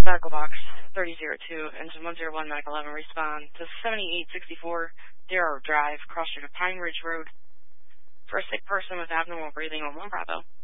Medical Box 3002, Engine 101, Medical 11, respond to 7864 Darrow Drive, cross street of Pine Ridge Road, for a sick person with abnormal breathing on 1 Bravo.